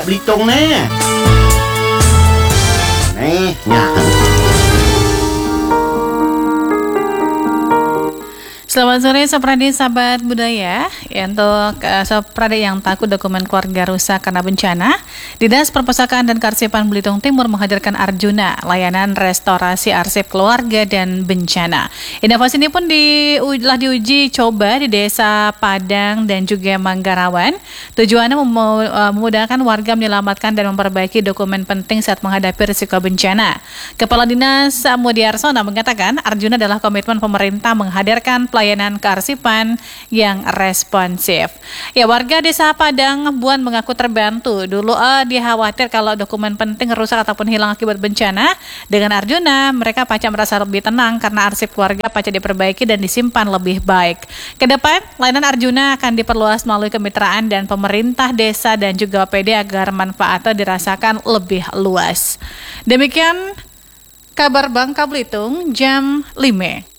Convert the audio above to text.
Belitung nih. Nih, ya. Selamat sore Sopradi sahabat budaya. Ya, untuk Sopradi yang takut dokumen keluarga rusak karena bencana, Dinas Perpustakaan dan Kearsipan Belitung Timur menghadirkan Arjuna, layanan restorasi arsip keluarga dan bencana. Inovasi ini pun telah diuji coba di Desa Padang dan juga Manggarawan. Tujuannya memudahkan warga menyelamatkan dan memperbaiki dokumen penting saat menghadapi risiko bencana. Kepala Dinas Mudiarsono mengatakan Arjuna adalah komitmen pemerintah menghadirkan pelayanan kearsipan yang responsif. Ya, warga Desa Padang Buan mengaku terbantu. Dulu dia khawatir kalau dokumen penting rusak ataupun hilang akibat bencana. Dengan Arjuna, mereka pacak merasa lebih tenang karena arsip keluarga pacak diperbaiki dan disimpan lebih baik. Kedepan, layanan Arjuna akan diperluas melalui kemitraan dan pemerintah desa dan juga OPD agar manfaatnya dirasakan lebih luas. Demikian kabar Bangka Belitung jam 5.